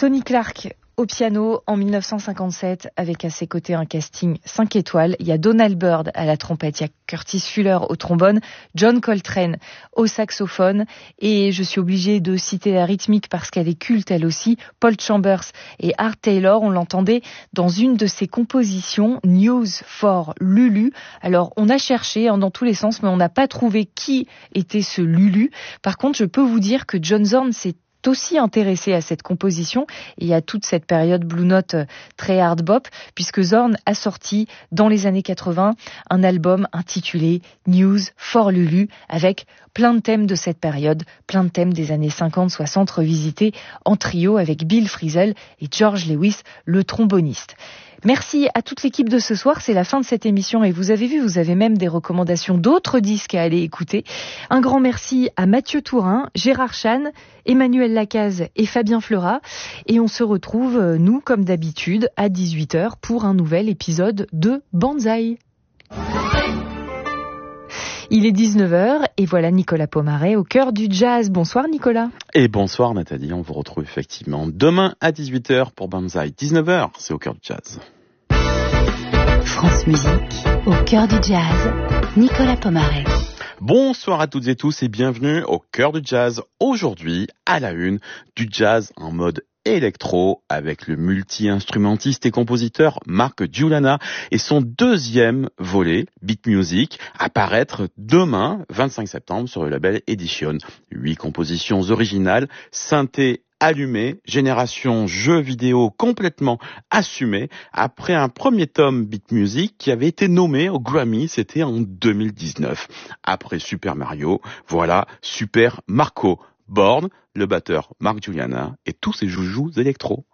Sonny Clark au piano en 1957 avec à ses côtés un casting 5 étoiles. Il y a Donald Byrd à la trompette, il y a Curtis Fuller au trombone, John Coltrane au saxophone et je suis obligée de citer la rythmique parce qu'elle est culte elle aussi, Paul Chambers et Art Taylor. On l'entendait dans une de ses compositions, News for Lulu. Alors on a cherché dans tous les sens mais on n'a pas trouvé qui était ce Lulu. Par contre je peux vous dire que John Zorn s'est aussi intéressé à cette composition et à toute cette période Blue Note très hard bop, puisque Zorn a sorti dans les années 80 un album intitulé News for Lulu avec plein de thèmes de cette période, plein de thèmes des années 50-60 revisités en trio avec Bill Frisell et George Lewis, le tromboniste. Merci à toute l'équipe de ce soir, c'est la fin de cette émission et vous avez vu, vous avez même des recommandations d'autres disques à aller écouter. Un grand merci à Mathieu Tourin, Gérard Chan, Emmanuel Lacaze et Fabien Fleurat. Et on se retrouve, nous, comme d'habitude, à 18h pour un nouvel épisode de Banzai. Il est 19h et voilà Nicolas Pomaret au cœur du jazz. Bonsoir Nicolas. Et bonsoir Nathalie, on vous retrouve effectivement demain à 18h pour Banzai. 19h, c'est au cœur du jazz. France Musique, au cœur du jazz, Nicolas Pomaret. Bonsoir à toutes et tous et bienvenue au cœur du jazz. Aujourd'hui, à la une, du jazz en mode électro avec le multi-instrumentiste et compositeur Mark Giuliana et son deuxième volet, Beat Music, à paraître demain, 25 septembre, sur le label Edition. 8 compositions originales, synthé allumé, génération jeux vidéo complètement assumée, après un premier tome Beat Music qui avait été nommé au Grammy, c'était en 2019. Après Super Mario, voilà Super Marco Born, le batteur Mark Giuliana et tous ses joujoux électro.